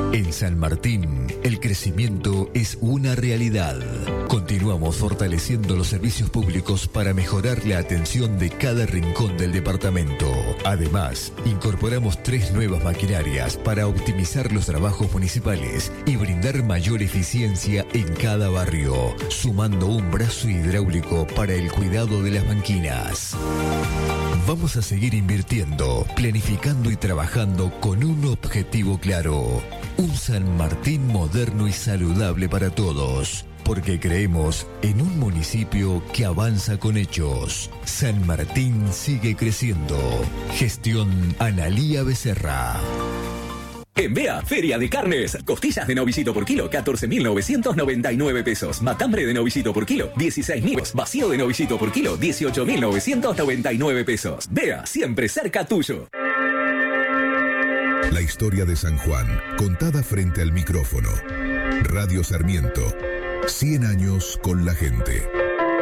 En San Martín, el crecimiento es una realidad. Continuamos fortaleciendo los servicios públicos para mejorar la atención de cada rincón del departamento. Además, incorporamos 3 nuevas maquinarias para optimizar los trabajos municipales y brindar mayor eficiencia en cada barrio, sumando un brazo hidráulico para el cuidado de las banquinas. Vamos a seguir invirtiendo, planificando y trabajando con un objetivo claro. Un San Martín moderno y saludable para todos, porque creemos en un municipio que avanza con hechos. San Martín sigue creciendo. Gestión Analía Becerra. En Bea, Feria de Carnes. Costillas de novillito por kilo, 14.999 pesos. Matambre de novillito por kilo, 16.000. Vacío de novillito por kilo, 18.999 pesos. Bea, siempre cerca tuyo. La historia de San Juan, contada frente al micrófono. Radio Sarmiento, 100 años con la gente.